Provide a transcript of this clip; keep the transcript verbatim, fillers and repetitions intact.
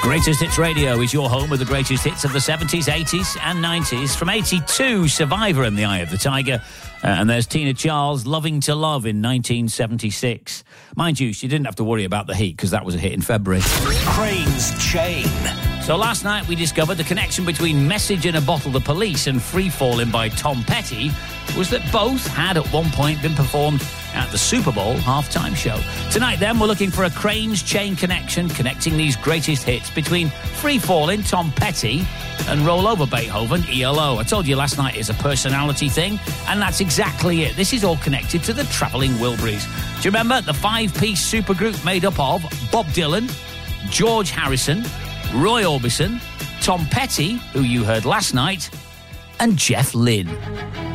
Greatest Hits Radio is your home with the greatest hits of the seventies, eighties and nineties. From eighty-two, Survivor in the Eye of the Tiger. Uh, and there's Tina Charles, Loving to Love in nineteen seventy-six. Mind you, she didn't have to worry about the heat because that was a hit in February. Crane's Chain. So last night we discovered the connection between Message in a Bottle, The Police, and Free Fallin' by Tom Petty was that both had at one point been performed at the Super Bowl halftime show. Tonight then we're looking for a Crane's Chain connection connecting these greatest hits between Free Fallin', Tom Petty, and Roll Over Beethoven, E L O. I told you last night is a personality thing, and that's exactly it. This is all connected to the Travelling Wilburys. Do you remember the five-piece supergroup made up of Bob Dylan, George Harrison, Roy Orbison, Tom Petty, who you heard last night, and Jeff Lynne?